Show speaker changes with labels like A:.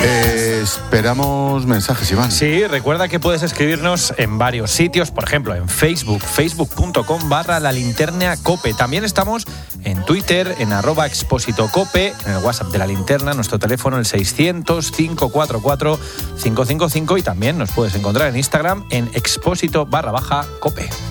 A: Esperamos mensajes, Iván.
B: Sí, recuerda que puedes escribirnos en varios sitios, por ejemplo, en Facebook, facebook.com/La Linterna Cope. También estamos en Twitter, en @expósitocope, en el WhatsApp de La Linterna, nuestro teléfono el 600-544-555, y también nos puedes encontrar en Instagram en expósito_cope.